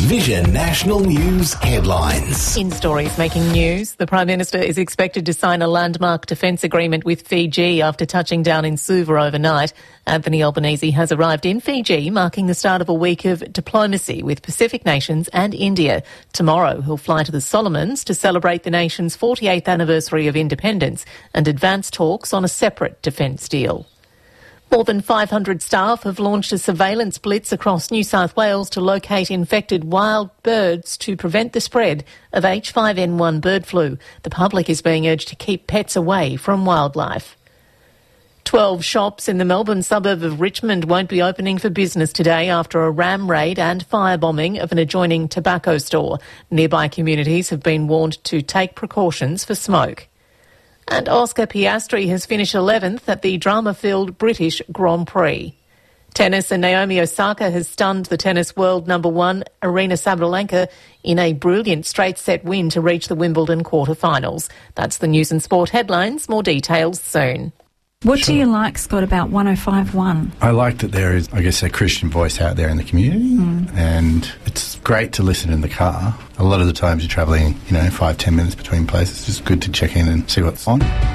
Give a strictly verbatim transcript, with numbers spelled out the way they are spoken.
Vision National News headlines. In stories making news, the Prime Minister is expected to sign a landmark defence agreement with Fiji after touching down in Suva overnight. Anthony Albanese has arrived in Fiji, marking the start of a week of diplomacy with Pacific nations and India. Tomorrow he'll fly to the Solomons to celebrate the nation's forty-eighth anniversary of independence and advance talks on a separate defence deal. More than five hundred staff have launched a surveillance blitz across New South Wales to locate infected wild birds to prevent the spread of H five N one bird flu. The public is being urged to keep pets away from wildlife. Twelve shops in the Melbourne suburb of Richmond won't be opening for business today after a ram raid and firebombing of an adjoining tobacco store. Nearby communities have been warned to take precautions for smoke. And Oscar Piastri has finished eleventh at the drama-filled British Grand Prix. Tennis, and Naomi Osaka has stunned the tennis world number one, Aryna Sabalenka, in a brilliant straight-set win to reach the Wimbledon quarter-finals. That's the news and sport headlines. More details soon. What sure. do you like, Scott, about one oh five point one? I like that there is, I guess, a Christian voice out there in the community, mm. and it's great to listen in the car. A lot of the times you're travelling, you know, five, ten minutes between places. It's just good to check in and see what's on.